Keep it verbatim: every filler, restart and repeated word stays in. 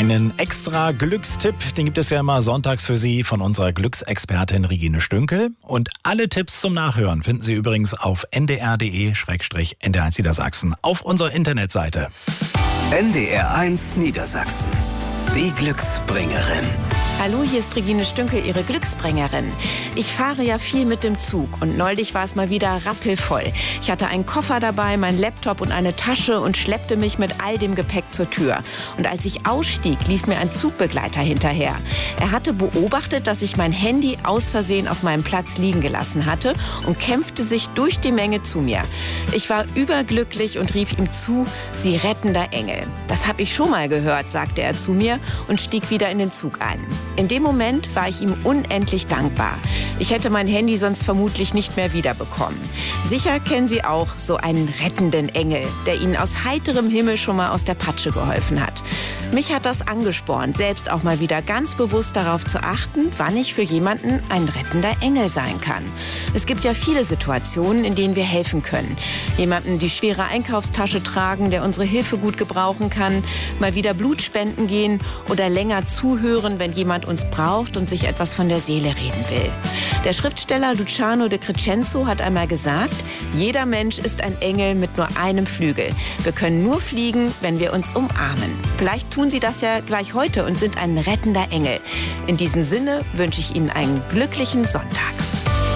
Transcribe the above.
Einen extra Glückstipp, den gibt es ja immer sonntags für Sie von unserer Glücksexpertin Regine Stünkel. Und alle Tipps zum Nachhören finden Sie übrigens auf n d r punkt d e slash n d r eins Niedersachsen auf unserer Internetseite. N D R eins Niedersachsen, die Glücksbringerin. Hallo, hier ist Regine Stünkel, Ihre Glücksbringerin. Ich fahre ja viel mit dem Zug und neulich war es mal wieder rappelvoll. Ich hatte einen Koffer dabei, meinen Laptop und eine Tasche und schleppte mich mit all dem Gepäck zur Tür. Und als ich ausstieg, lief mir ein Zugbegleiter hinterher. Er hatte beobachtet, dass ich mein Handy aus Versehen auf meinem Platz liegen gelassen hatte und kämpfte sich durch die Menge zu mir. Ich war überglücklich und rief ihm zu, Sie rettender Engel. Das habe ich schon mal gehört, sagte er zu mir und stieg wieder in den Zug ein. In dem Moment war ich ihm unendlich dankbar. Ich hätte mein Handy sonst vermutlich nicht mehr wiederbekommen. Sicher kennen Sie auch so einen rettenden Engel, der Ihnen aus heiterem Himmel schon mal aus der Patsche geholfen hat. Mich hat das angespornt, selbst auch mal wieder ganz bewusst darauf zu achten, wann ich für jemanden ein rettender Engel sein kann. Es gibt ja viele Situationen, in denen wir helfen können. Jemandem die schwere Einkaufstasche tragen, der unsere Hilfe gut gebrauchen kann, mal wieder Blut spenden gehen oder länger zuhören, wenn jemand uns braucht und sich etwas von der Seele reden will. Der Schriftsteller Luciano de Crescenzo hat einmal gesagt, jeder Mensch ist ein Engel mit nur einem Flügel. Wir können nur fliegen, wenn wir uns umarmen. Vielleicht tun Sie das ja gleich heute und sind ein rettender Engel. In diesem Sinne wünsche ich Ihnen einen glücklichen Sonntag.